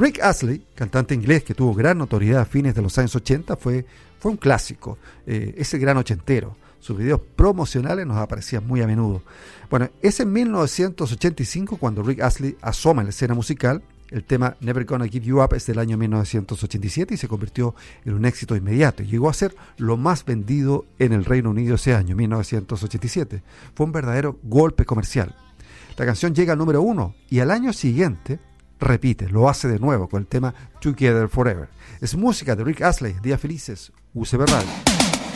Rick Astley, cantante inglés que tuvo gran notoriedad a fines de los años 80, fue un clásico, ese gran ochentero. Sus videos promocionales nos aparecían muy a menudo. Bueno, es en 1985 cuando Rick Astley asoma en la escena musical. El tema Never Gonna Give You Up es del año 1987 y se convirtió en un éxito inmediato. Llegó a ser lo más vendido en el Reino Unido ese año, 1987. Fue un verdadero golpe comercial. La canción llega al número 1 y al año siguiente repite, lo hace de nuevo con el tema Together Forever. Es música de Rick Astley, Días Felices, UCB Radio.